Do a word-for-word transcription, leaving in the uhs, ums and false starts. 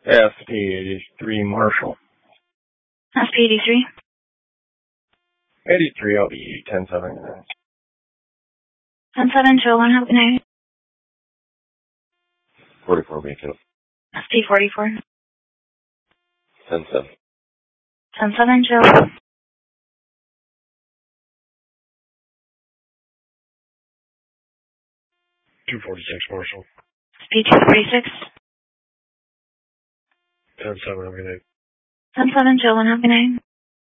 S P eighty-three Marshall. S P eighty-three? eighty-three, I'll be ten seven. ten seven, show one, how can I? forty-four Beacon. S P forty-four. ten seven. ten seven, show. two forty-six Marshall. S P two forty-six. ten seven, I'm gonna. ten seven, show one, how can I?